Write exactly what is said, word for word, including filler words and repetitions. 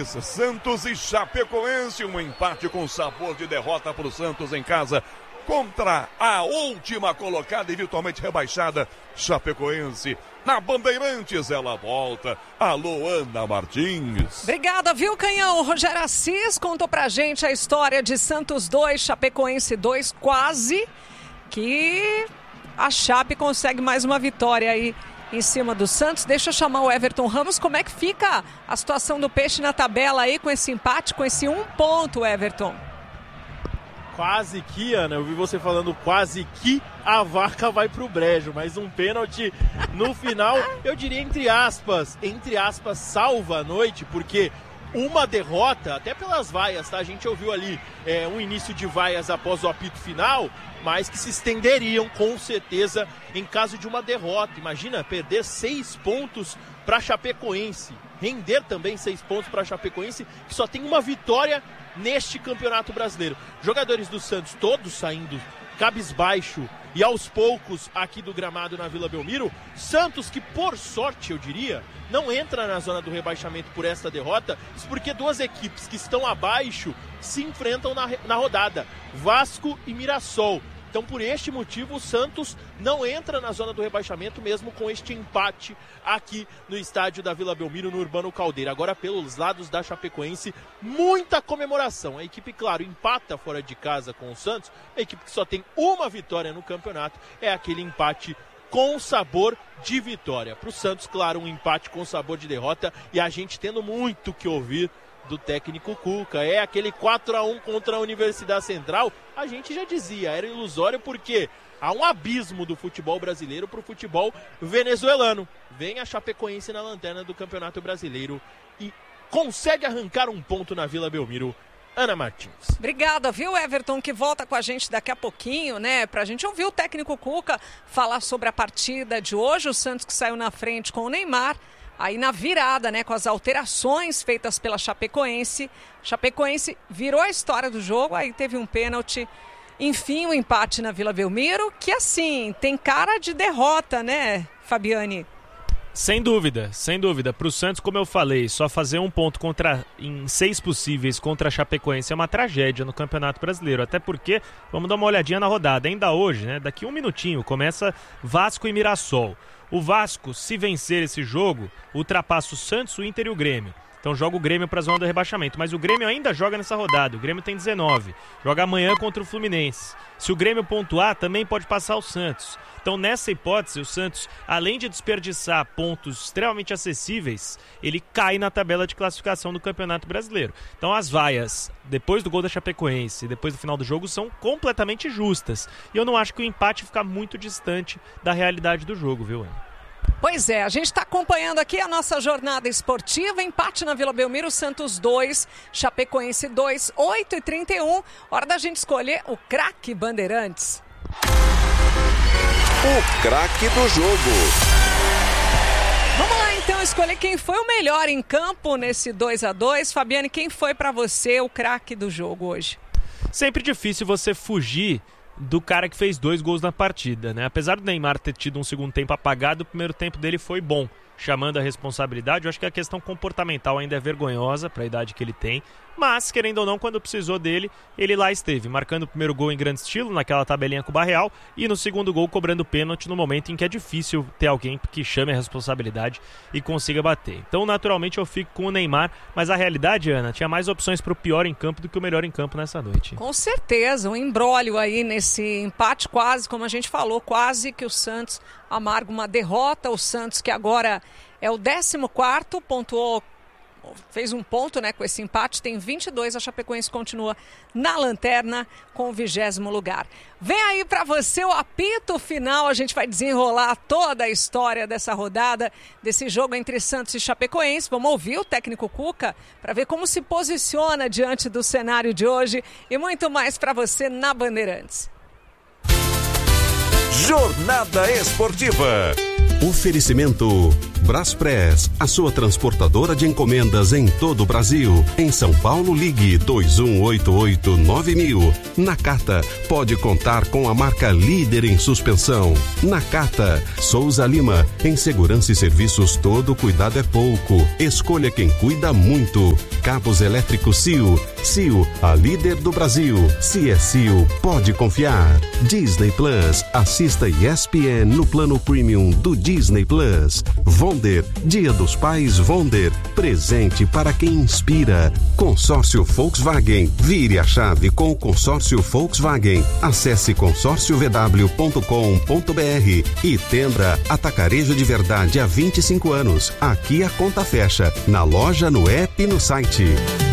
Bandeirantes, Santos e Chapecoense, um empate com sabor de derrota para o Santos em casa contra a última colocada e virtualmente rebaixada Chapecoense. Na Bandeirantes ela volta. Alô, Ana Martins. Obrigada, viu, Canhão? O Rogério Assis contou pra gente a história de Santos dois, Chapecoense dois, quase que a Chape consegue mais uma vitória aí em cima do Santos. Deixa eu chamar o Everton Ramos. Como é que fica a situação do Peixe na tabela aí com esse empate, com esse um ponto, Everton? Quase que, Ana, eu vi você falando quase que a vaca vai pro brejo, mas um pênalti no final, eu diria entre aspas, entre aspas, salva a noite, porque uma derrota, até pelas vaias, tá? A gente ouviu ali é, um início de vaias após o apito final, mas que se estenderiam com certeza em caso de uma derrota. Imagina perder seis pontos para Chapecoense, render também seis pontos para Chapecoense, que só tem uma vitória neste Campeonato Brasileiro. Jogadores do Santos todos saindo cabisbaixo e aos poucos aqui do gramado na Vila Belmiro. Santos que, por sorte, eu diria, não entra na zona do rebaixamento por esta derrota, isso porque duas equipes que estão abaixo se enfrentam na, na rodada, Vasco e Mirassol. Então, por este motivo, o Santos não entra na zona do rebaixamento, mesmo com este empate aqui no estádio da Vila Belmiro, no Urbano Caldeira. Agora, pelos lados da Chapecoense, muita comemoração. A equipe, claro, empata fora de casa com o Santos. A equipe que só tem uma vitória no campeonato é aquele empate com sabor de vitória. Para o Santos, claro, um empate com sabor de derrota, e a gente tendo muito que ouvir do técnico Cuca. É aquele quatro a um contra a Universidade Central. A gente já dizia, era ilusório porque há um abismo do futebol brasileiro para o futebol venezuelano. Vem a Chapecoense na lanterna do Campeonato Brasileiro e consegue arrancar um ponto na Vila Belmiro. Ana Martins. Obrigada, viu, Everton, que volta com a gente daqui a pouquinho, né? Pra gente ouvir o técnico Cuca falar sobre a partida de hoje. O Santos que saiu na frente com o Neymar. Aí na virada, né, com as alterações feitas pela Chapecoense. Chapecoense virou a história do jogo, aí teve um pênalti. Enfim, um empate na Vila Belmiro, que assim, tem cara de derrota, né, Fabiane? Sem dúvida, sem dúvida. Para o Santos, como eu falei, só fazer um ponto contra, em seis possíveis contra a Chapecoense é uma tragédia no Campeonato Brasileiro. Até porque, vamos dar uma olhadinha na rodada. Ainda hoje, né, daqui um minutinho, começa Vasco e Mirassol. O Vasco, se vencer esse jogo, ultrapassa o Santos, o Inter e o Grêmio. Então joga o Grêmio para a zona do rebaixamento. Mas o Grêmio ainda joga nessa rodada. O Grêmio tem dezenove. Joga amanhã contra o Fluminense. Se o Grêmio pontuar, também pode passar o Santos. Então, nessa hipótese, o Santos, além de desperdiçar pontos extremamente acessíveis, ele cai na tabela de classificação do Campeonato Brasileiro. Então, as vaias, depois do gol da Chapecoense, depois do final do jogo, são completamente justas. E eu não acho que o empate fica muito distante da realidade do jogo, viu, Ana? Pois é, a gente está acompanhando aqui a nossa jornada esportiva, empate na Vila Belmiro, Santos dois, Chapecoense dois, oito e trinta e um, hora da gente escolher o craque Bandeirantes. O craque do jogo. Vamos lá então escolher quem foi o melhor em campo nesse dois a dois. Fabiane, quem foi para você o craque do jogo hoje? Sempre difícil você fugir do cara que fez dois gols na partida, né? Apesar do Neymar ter tido um segundo tempo apagado, o primeiro tempo dele foi bom, chamando a responsabilidade. Eu acho que a questão comportamental ainda é vergonhosa para a idade que ele tem, mas, querendo ou não, quando precisou dele, ele lá esteve, marcando o primeiro gol em grande estilo, naquela tabelinha com o Barreal, e no segundo gol cobrando pênalti no momento em que é difícil ter alguém que chame a responsabilidade e consiga bater. Então, naturalmente, eu fico com o Neymar, mas a realidade, Ana, tinha mais opções para o pior em campo do que o melhor em campo nessa noite. Com certeza, um imbróglio aí nesse empate quase, como a gente falou, quase que o Santos amarga uma derrota. O Santos que agora é o décimo quarto, pontuou, fez um ponto, né, com esse empate, tem vinte e dois, a Chapecoense continua na lanterna com o vigésimo lugar. Vem aí para você o apito final, a gente vai desenrolar toda a história dessa rodada, desse jogo entre Santos e Chapecoense. Vamos ouvir o técnico Cuca para ver como se posiciona diante do cenário de hoje e muito mais para você na Bandeirantes. Jornada Esportiva. Oferecimento Braspress, a sua transportadora de encomendas em todo o Brasil. Em São Paulo, ligue dois um oito oito nove mil. Nakata, pode contar com a marca líder em suspensão. Nakata, Souza Lima, em segurança e serviços todo cuidado é pouco. Escolha quem cuida muito. Cabos elétricos Sil. Sil, a líder do Brasil. Se é Sil, pode confiar. Disney Plus, assista E S P N no plano premium do Disney Plus. Wonder, Dia dos Pais Wonder, presente para quem inspira. Consórcio Volkswagen, vire a chave com o consórcio Volkswagen. Acesse consórcio v w ponto com ponto b r e Tendra, atacarejo de verdade há vinte e cinco anos. Aqui a conta fecha, na loja, no app e no site.